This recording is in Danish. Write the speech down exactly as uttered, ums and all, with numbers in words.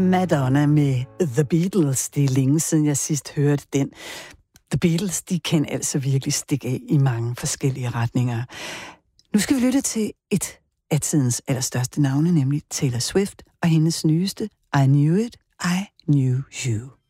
Madonna med The Beatles. Det er længe siden, jeg sidst hørte den. The Beatles, de kan altså virkelig stikke af i mange forskellige retninger. Nu skal vi lytte til et af tidens allerstørste navne, nemlig Taylor Swift, og hendes nyeste I Knew It, I Knew You.